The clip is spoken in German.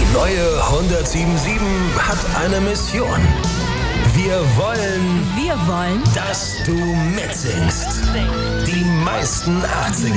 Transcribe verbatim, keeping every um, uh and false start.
neue hundertsieben Komma sieben hat eine Mission. Wir wollen, Wir wollen, dass du mitsingst. Die meisten achtziger